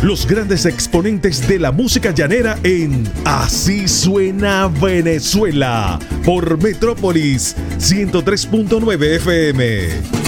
los grandes exponentes de la música llanera en Así Suena Venezuela por Metrópolis 103.9 FM.